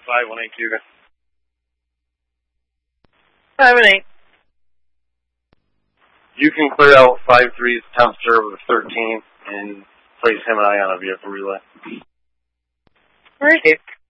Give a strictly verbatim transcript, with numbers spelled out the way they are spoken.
five one eight two. Five and eight. You can clear out five three's temp serve with thirteen and place him and I on a vehicle relay. All right.